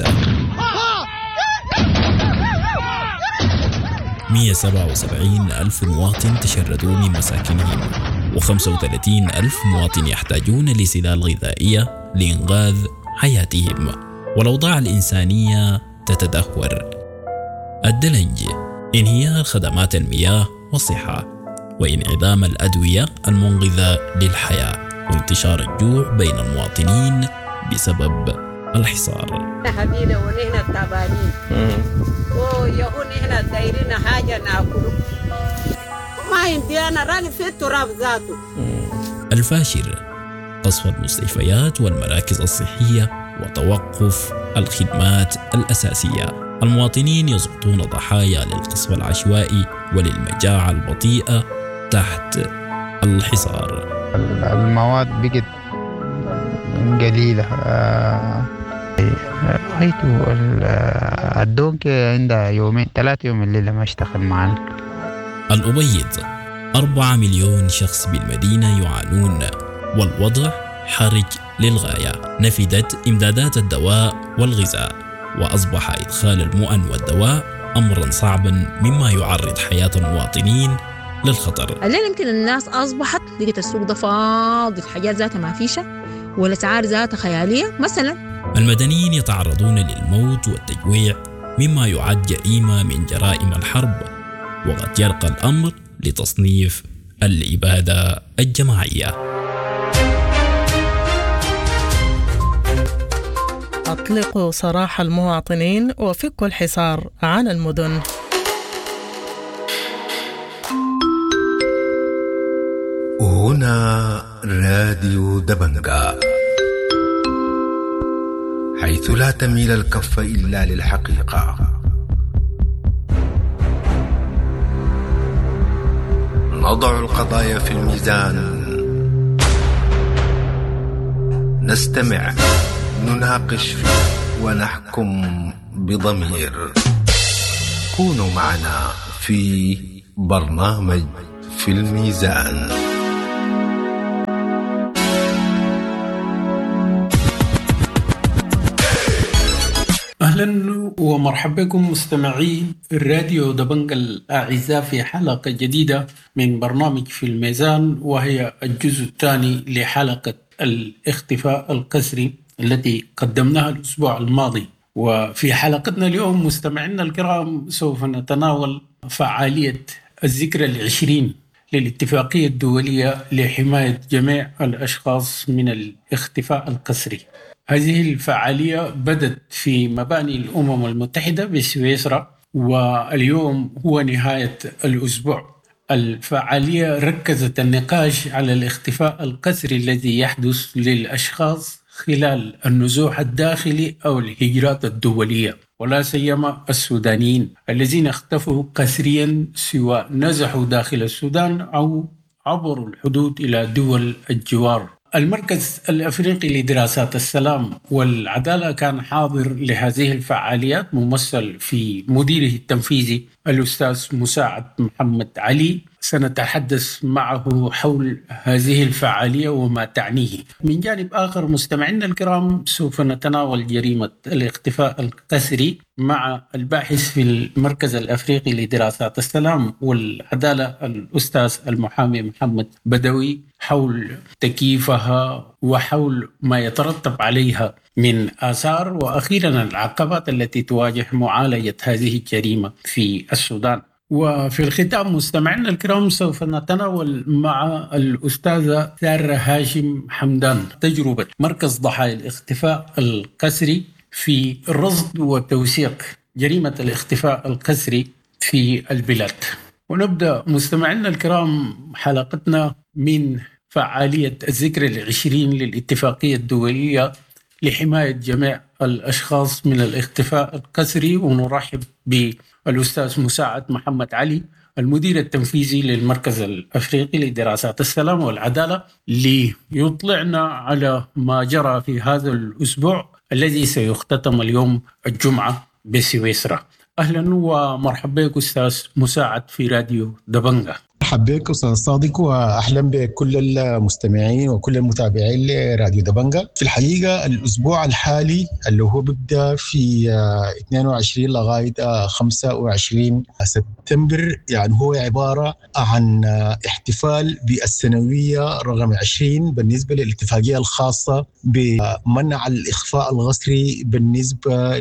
مئة وسبعة وسبعين ألف مواطن تشردوا من مساكنهم، وخمسة وثلاثين ألف مواطن يحتاجون لسلال غذائية لإنقاذ حياتهم، والأوضاع الإنسانية تتدهور. الدلنج، انهيار خدمات المياه والصحة، وانعدام الأدوية المنقذة للحياة، وانتشار الجوع بين المواطنين بسبب الحصار. حبيبي ونحن تعبانين ويهون نحن دايرين حاجة ناكله ما يمدي أنا راقد في التراب ذاته. الفاشر، قصف المستشفيات والمراكز الصحية وتوقف الخدمات الأساسية. المواطنين يسقطون ضحايا للقصف العشوائي وللمجاعة البطيئة تحت الحصار. المواد بقت قليلة. رأيته الدونك عندها يومين ثلاثة يوم الليلة ما اشتغل معنا. الأبيض، أربعة مليون شخص بالمدينة يعانون والوضع حرج للغاية. نفدت إمدادات الدواء والغذاء وأصبح إدخال المؤن والدواء أمرا صعبا مما يعرض حياة المواطنين للخطر. الليل يمكن الناس أصبحت لقيت السوق ده فاضي، الحاجات ذاتها ما فيشة والأسعار ذاتها خيالية. مثلا المدنيين يتعرضون للموت والتجويع مما يعد جريمة من جرائم الحرب، وقد يرقى الأمر لتصنيف الإبادة الجماعية. أطلقوا سراح المواطنين وفكوا الحصار عن المدن. هنا راديو دبنجا، حيث لا تميل الكف إلا للحقيقة. نضع القضايا في الميزان، نستمع، نناقش ونحكم بضمير. كونوا معنا في برنامج في الميزان. أهلا ومرحبا بكم مستمعين الراديو دبنجا الأعزاء في حلقة جديدة من برنامج في الميزان، وهي الجزء الثاني لحلقة الاختفاء القسري التي قدمناها الأسبوع الماضي. وفي حلقتنا اليوم مستمعينا الكرام سوف نتناول فعالية الذكرى العشرين للاتفاقية الدولية لحماية جميع الأشخاص من الاختفاء القسري. هذه الفعالية بدت في مباني الأمم المتحدة بسويسرا، واليوم هو نهاية الأسبوع. الفعالية ركزت النقاش على الاختفاء القسري الذي يحدث للأشخاص خلال النزوح الداخلي أو الهجرات الدولية، ولا سيما السودانيين الذين اختفوا قسريا سواء نزحوا داخل السودان أو عبروا الحدود إلى دول الجوار. المركز الأفريقي لدراسات السلام والعدالة كان حاضر لهذه الفعاليات، ممثل في مديره التنفيذي الأستاذ مساعد محمد علي. سنتحدث معه حول هذه الفعالية وما تعنيه. من جانب آخر مستمعينا الكرام سوف نتناول جريمة الاختفاء القسري مع الباحث في المركز الأفريقي لدراسات السلام والعدالة الأستاذ المحامي محمد بدوي حول تكييفها وحول ما يترتب عليها من آثار، وأخيرا العقبات التي تواجه معالجة هذه الجريمة في السودان. وفي الختام مستمعينا الكرام سوف نتناول مع الأستاذة سارة هاشم حمدان تجربة مركز ضحايا الاختفاء القسري في الرصد وتوثيق جريمة الاختفاء القسري في البلاد. ونبدأ مستمعينا الكرام حلقتنا من فعالية الذكرى العشرين للاتفاقية الدولية لحماية جميع الأشخاص من الاختفاء القسري، ونرحب بالأستاذ مساعد محمد علي المدير التنفيذي للمركز الأفريقي لدراسات السلام والعدالة ليطلعنا على ما جرى في هذا الأسبوع الذي سيختتم اليوم الجمعة بسويسرا. أهلا ومرحبا بك أستاذ مساعد في راديو دبنجا. مرحبا بك أستاذ صادق، وأهلا بكل المستمعين وكل المتابعين لراديو دبنجا. في الحقيقة الأسبوع الحالي اللي هو بيبدأ في اثنين وعشرين لغاية خمسة وعشرين سبتمبر، يعني هو عبارة عن احتفال بالسنوية رقم عشرين بالنسبة للاتفاقية الخاصة بمنع الإخفاء القسري بالنسبة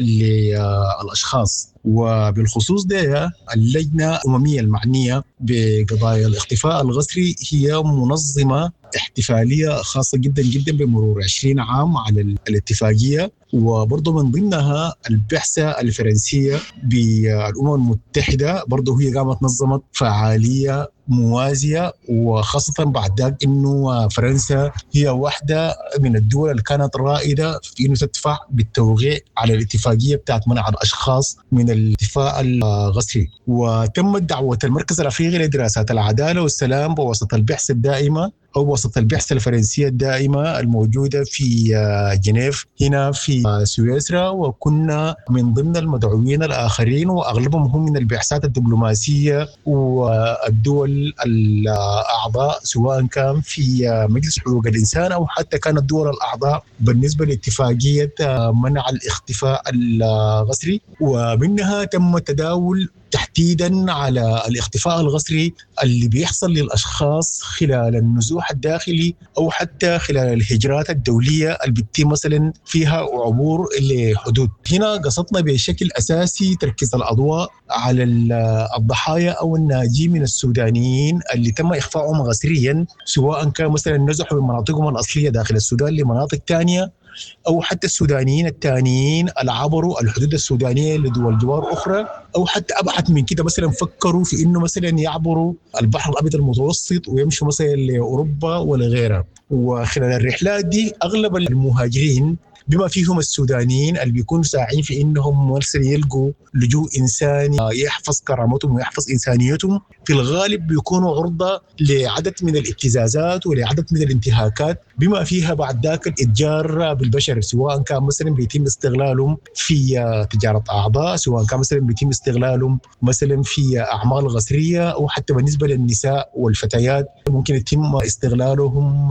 للأشخاص. وبالخصوص ده اللجنة الأممية المعنية بقضايا الاختفاء القسري هي منظمة احتفالية خاصة جدا جدا بمرور عشرين عام على الاتفاقية، وبرضه من ضمنها البعثة الفرنسية بالأمم المتحدة برضه هي قامت نظمت فعالية موازية، وخاصة بعد ذلك إنه فرنسا هي واحدة من الدول اللي كانت رائدة في إنه تدفع بالتوقيع على الاتفاقية بتاعت منع الأشخاص من الاتفاق الغسري. وتمت دعوة المركز الأفريقي لدراسات العدالة والسلام بواسطة البحث الدائمة أو وسط البحث الفرنسية الدائمة الموجودة في جنيف هنا في سويسرا، وكنا من ضمن المدعوين الآخرين، وأغلبهم هم من البعثات الدبلوماسية والدول الأعضاء سواء كان في مجلس حقوق الإنسان أو حتى كانت الدول الأعضاء بالنسبة لاتفاقية منع الاختفاء الغسري. ومنها تم التداول تحديدا على الاختفاء الغسري اللي بيحصل للأشخاص خلال النزوح الداخلي أو حتى خلال الهجرات الدولية اللي بتتم مثلا فيها عبور لحدود. هنا قصدنا بشكل أساسي تركيز الأضواء على الضحايا أو الناجين من السودانيين اللي تم إخفاءهم غسريا، سواء كان مثلا نزحوا من مناطقهم الأصلية داخل السودان لمناطق تانية، أو حتى السودانيين التانيين اللي عبروا الحدود السودانية لدول جوار أخرى، أو حتى أبعد من كده مثلا فكروا في إنه مثلا يعبروا البحر الأبيض المتوسط ويمشوا مثلا لأوروبا ولا غيرها. وخلال الرحلات دي أغلب المهاجرين بما فيهم السودانيين اللي بيكونوا ساعين في إنهم مثلا يلقوا لجوء إنساني يحفظ كرامتهم ويحفظ إنسانيتهم، في الغالب بيكونوا عرضة لعدد من الابتزازات ولعدد من الانتهاكات، بما فيها بعد ذاك الإتجار بالبشر، سواء كان مثلا بيتم استغلالهم في تجارة أعضاء، سواء كان مثلا بيتم استغلالهم مثلا في أعمال غسرية، أو حتى بالنسبة للنساء والفتيات ممكن يتم استغلالهم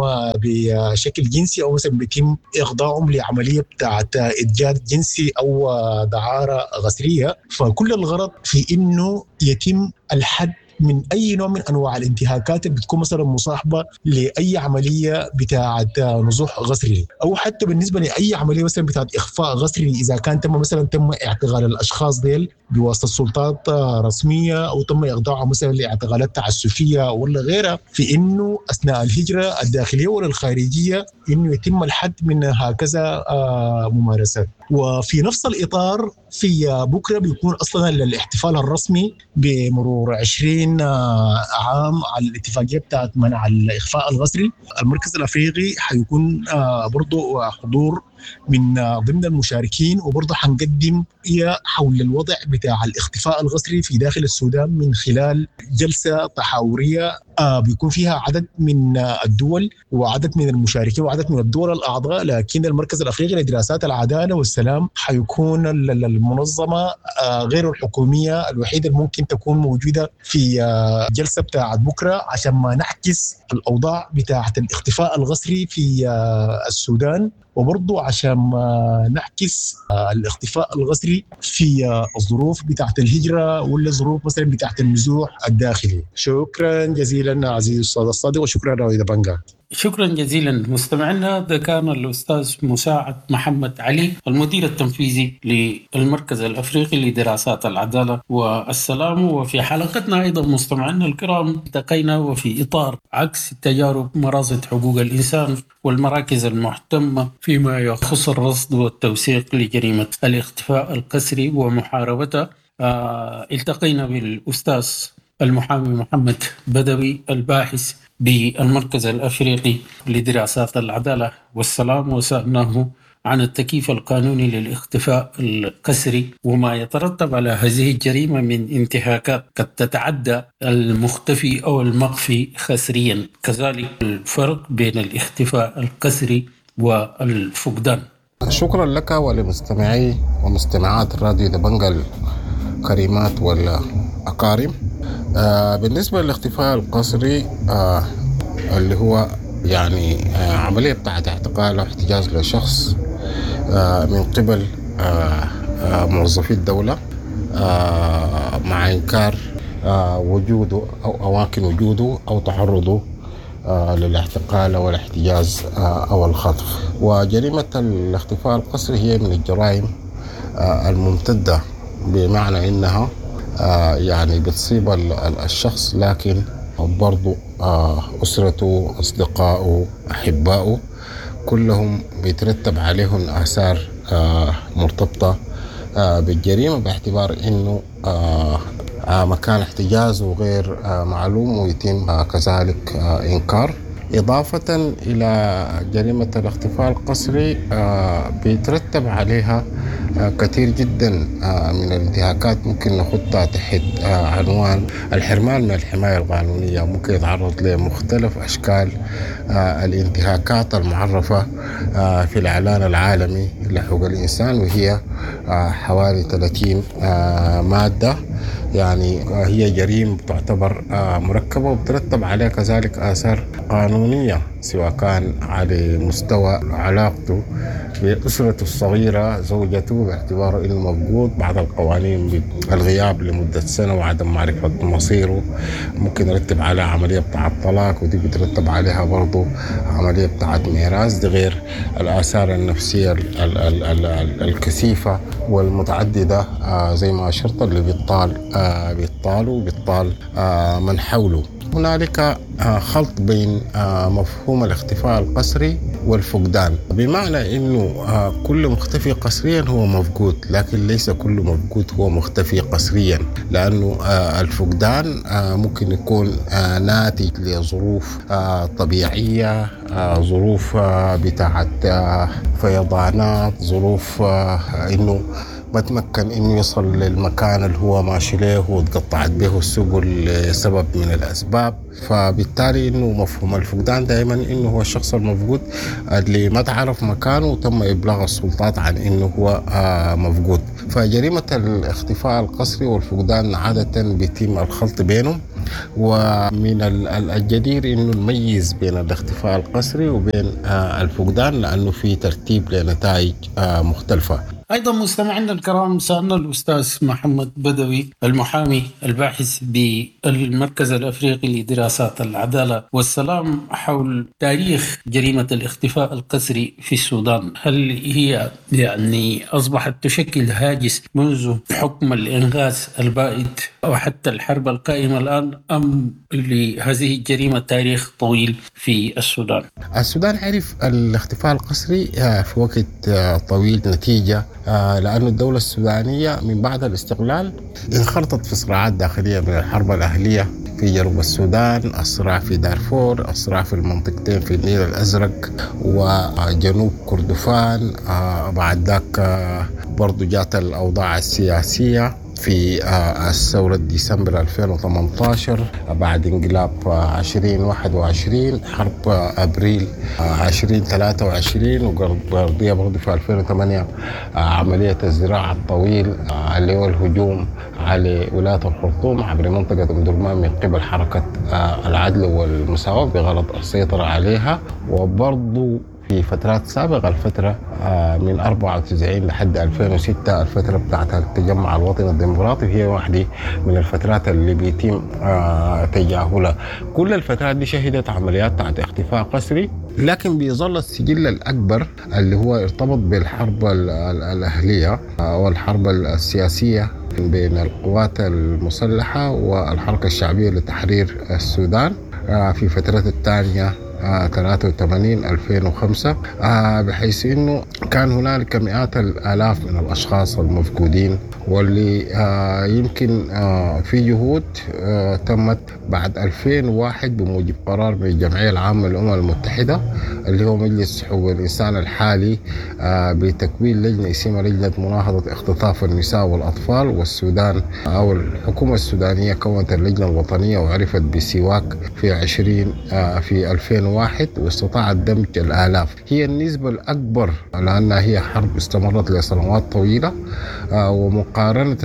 بشكل جنسي، أو مثلا بيتم إخضاعهم لعملية بتاعت إتجار جنسي أو دعارة غسرية. فكل الغرض في إنه يتم الحد من أي نوع من أنواع الانتهاكات اللي بتكون مثلا مصاحبة لأي عملية بتاعة نزوح غسري، أو حتى بالنسبة لأي عملية مثلا بتاعة إخفاء غسري إذا كان تم مثلا تم اعتقال الأشخاص ديل بواسطة سلطات رسمية، أو تم إخضاعهم مثلا لاعتقالات تعسفية ولا غيرها، في إنه أثناء الهجرة الداخلية ولا الخارجية إنه يتم الحد من هكذا ممارسات. وفي نفس الإطار في بكرة بيكون أصلا الاحتفال الرسمي بمرور عشرين عام على الاتفاقية بتاعت منع الإخفاء الغسري. المركز الأفريقي حيكون برضو حضور من ضمن المشاركين، وبرضه حنقدم حول الوضع بتاع الاختفاء الغسري في داخل السودان من خلال جلسة تحاورية بيكون فيها عدد من الدول وعدد من المشاركين وعدد من الدول الأعضاء. لكن المركز الأفريقي لدراسات العدالة والسلام حيكون المنظمة غير الحكومية الوحيدة اللي ممكن تكون موجودة في جلسة بتاعت بكرة، عشان ما نعكس الأوضاع بتاعت الاختفاء الغسري في السودان، وبرضو عشان نعكس الاختفاء الغسري في الظروف بتاعت الهجرة ولا ظروف مثلا بتاعت النزوح الداخلي. شكرا جزيلا عزيزي الأستاذ الصادق، وشكرا رائد بنجا. شكرا جزيلا مستمعنا. ده كان الأستاذ مساعد محمد علي المدير التنفيذي للمركز الأفريقي لدراسات العدالة والسلام. وفي حلقتنا أيضا مستمعنا الكرام التقينا وفي إطار عكس تجارب مراصد حقوق الإنسان والمراكز المهتمة فيما يخص الرصد والتوثيق لجريمة الاختفاء القسري ومحاربتها. آه التقينا بالأستاذ المحامي محمد بدوي الباحث بالمركز الأفريقي لدراسات العدالة والسلام، وسألناه عن التكييف القانوني للاختفاء القسري وما يترتب على هذه الجريمة من انتهاكات قد تتعدى المختفي أو المخفي خسريا، كذلك الفرق بين الاختفاء القسري والفقدان. شكرا لك ولمستمعي ومستمعات الراديو دبنجا الكريمات والأكارم. آه بالنسبة للاختفاء القسري آه اللي هو يعني آه عملية بتاعت اعتقال أو احتجاز لشخص آه من قبل آه آه موظفي الدولة آه مع إنكار آه وجوده أو أماكن وجوده أو تعرضه آه للاعتقال أو الاحتجاز آه أو الخطف. وجريمة الاختفاء القسري هي من الجرائم آه الممتدة، بمعنى إنها آه يعني بتصيب الشخص لكن برضو آه أسرته أصدقائه أحبائه كلهم بيترتب عليهم آثار آه مرتبطة آه بالجريمة، باعتبار إنه آه مكان احتجازه غير معلوم ويتم كذلك إنكار. إضافة إلى جريمة الاختفاء القسري بيترتب عليها كثير جدا من الانتهاكات ممكن نخطها تحت عنوان الحرمان من الحماية القانونية. ممكن يتعرض لمختلف أشكال الانتهاكات المعرفة في الإعلان العالمي لحقوق الإنسان، وهي حوالي ثلاثين مادة. يعني هي جريمة تعتبر مركبة وبترتب عليها كذلك آثار قانونية، سواء كان على مستوى علاقته بأسرته الصغيرة زوجته باعتباره إنه مفقود. بعض القوانين بالغياب لمدة سنة وعدم معرفة مصيره ممكن يرتب عليها عملية بتاعة طلاق، ودي بترتب عليها برضو عملية بتاعة ميراث. دي غير الآثار النفسية ال ال ال ال الكثيفة والمتعددة زي ما أشرت اللي بيطال بيطال وبيطال من حوله. هنالك خلط بين مفهوم الاختفاء القسري والفقدان، بمعنى انه كل مختفي قسريا هو مفقود، لكن ليس كل مفقود هو مختفي قسريا، لانه الفقدان ممكن يكون ناتج لظروف طبيعية، ظروف بتاعت فيضانات، ظروف انه ما تمكن إنه يصل للمكان اللي هو ماشي له وتقطعت به السبل لسبب من الأسباب. فبالتالي إنه مفهوم الفقدان دائما إنه هو الشخص المفقود اللي ما تعرف مكانه وتم إبلاغ السلطات عن إنه هو مفقود. فجريمة الاختفاء القسري والفقدان عادة بيتم الخلط بينهم، ومن الجدير إنه نميز بين الاختفاء القسري وبين الفقدان لأنه في ترتيب لنتائج مختلفة. أيضا مستمعينا الكرام، سألنا الأستاذ محمد بدوي المحامي الباحث بالمركز الأفريقي لدراسات العدالة والسلام حول تاريخ جريمة الاختفاء القسري في السودان. هل هي يعني أصبحت تشكل هاجس منذ حكم الإنغاز البائد وحتى الحرب القائمة الآن، أم لهذه الجريمة تاريخ طويل في السودان؟ السودان عرف الاختفاء القسري في وقت طويل نتيجة لأن الدولة السودانية من بعد الاستقلال انخرطت في صراعات داخلية من الحرب الأهلية في جنوب السودان، الصراع في دارفور، الصراع في المنطقتين في النيل الأزرق وجنوب كردفان. بعد ذاك برضو جات الأوضاع السياسية في الثورة ديسمبر ألفين وثمانية عشر بعد انقلاب عشرين واحد وعشرين، حرب أبريل عشرين ثلاثة وعشرين، وقضية برضو في ألفين وثمانية عملية الزراعة الطويل اللي هو الهجوم على ولاية الخرطوم عبر منطقة أم درمان من قبل حركة العدل والمساواة بغرض السيطرة عليها. وبرضو في فترات سابقة، الفترة من أربعة وتسعين لحد ألفين وستة، الفترة بتاعت التجمع الوطني الديمقراطي، هي واحدة من الفترات اللي بيتم تجاهلها. كل الفترات دي شهدت عمليات بتاعت اختفاء قسري، لكن بيظل السجل الأكبر اللي هو ارتبط بالحرب الأهلية والحرب السياسية بين القوات المسلحة والحركة الشعبية لتحرير السودان في فترة الثانية ثلاثة وثمانين ألفين وخمسة، بحيث أنه كان هنالك مئات الآلاف من الأشخاص المفقودين، واللي يمكن في جهود تمت بعد ألفين وواحد بموجب قرار من الجمعية العامة للأمم المتحدة اللي هو مجلس حقوق الإنسان الحالي بتكوين لجنة اسمها لجنة مناهضة اختطاف النساء والأطفال. والسودان أو الحكومة السودانية كونت اللجنة الوطنية وعرفت بسواك في عشرين في ألفين وواحد واستطاعت دمج الآلاف. هي النسبة الأكبر لأنها هي حرب استمرت لسنوات طويلة، ومقارنة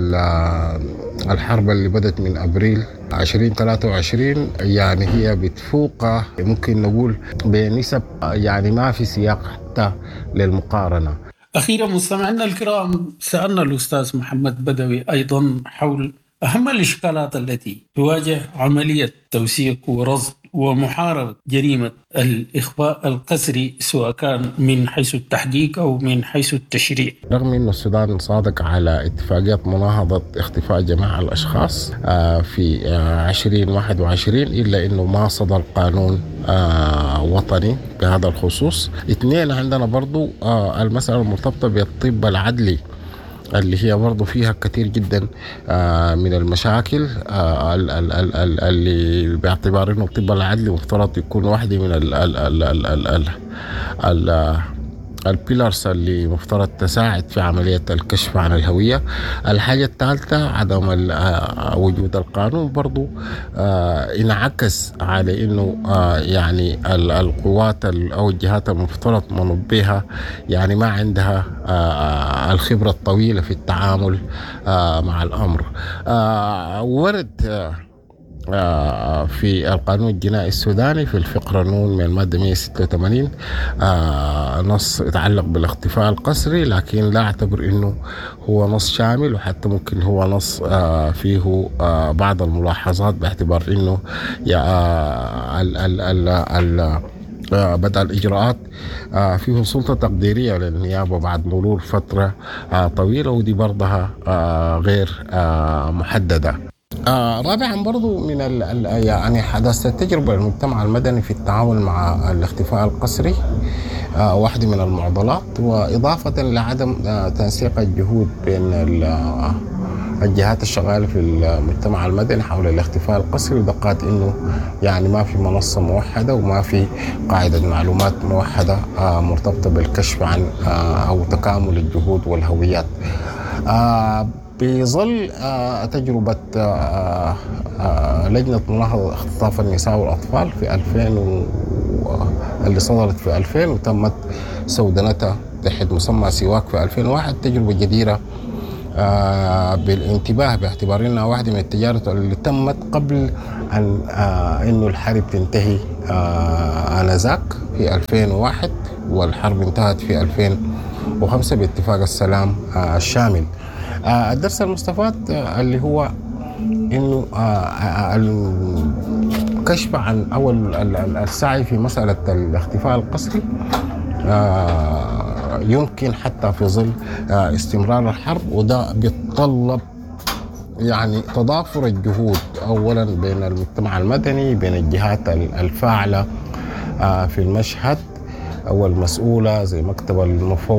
بالحرب اللي بدت من أبريل عشرين ثلاثة وعشرين يعني هي بتفوق ممكن نقول بنسب يعني ما في سياق حتى للمقارنة. أخيرا مستمعينا الكرام، سألنا الأستاذ محمد بدوي أيضا حول أهم الإشكالات التي تواجه عملية توثيق ورصد ومحاربة جريمة الإخفاء القسري سواء كان من حيث التحقيق أو من حيث التشريع. رغم أن السودان صادق على اتفاقية مناهضة اختفاء جميع الأشخاص في عشرين واحد وعشرين، إلا أنه ما صدر قانون وطني بهذا الخصوص. اثنين، عندنا برضو المسألة المرتبطة بالطب العدلي اللي هي برضو فيها كثير جدا من المشاكل اللي باعتبار انه الطب العدلي مفترض يكون واحدة من ال ال ال ال ال ال ال البيلارز اللي مفترض تساعد في عملية الكشف عن الهوية. الحاجة الثالثة عدم وجود القانون برضو انعكس على انه يعني القوات او الجهات المفترض منوط بها يعني ما عندها الخبرة الطويلة في التعامل مع الأمر. ورد في القانون الجنائي السوداني في الفقرة نون من المادة مئة وستة وثمانين نص يتعلق بالاختفاء القسري، لكن لا أعتبر أنه هو نص شامل، وحتى ممكن هو نص فيه بعض الملاحظات باعتبار أنه بدأ الإجراءات فيه سلطة تقديرية للنيابة بعد مرور فترة طويلة، ودي برضها غير محددة. آه رابعا برضو من ال ال يعني حدثت التجربة المجتمع المدني في التعامل مع الاختفاء القسري آه واحدة من المعضلات، وإضافة لعدم آه تنسيق الجهود بين الجهات الشغالة في المجتمع المدني حول الاختفاء القسري، ودقات إنه يعني ما في منصة موحدة وما في قاعدة معلومات موحدة آه مرتبطة بالكشف عن آه أو تكامل الجهود والهويات. آه بظل آه تجربة آه آه لجنة ملاحظة اختطاف النساء والأطفال في ألفين و... اللي صدرت في ألفين وتمت سودنتها تحت مسمى سواك في ألفين وواحد، تجربة جديرة آه بالانتباه باعتبار انها واحدة من التجارب اللي تمت قبل أن آه إنه الحرب تنتهي آه آنذاك في ألفين وواحد، والحرب انتهت في ألفين وخمسة باتفاق السلام آه الشامل. آه الدرس المستفاد آه اللي هو انه آه الكشف عن او السعي في مسألة الاختفاء القسري آه يمكن حتى في ظل آه استمرار الحرب، وده بيتطلب يعني تضافر الجهود اولا بين المجتمع المدني، بين الجهات الفاعلة آه في المشهد او المسؤولة زي مكتب المفوض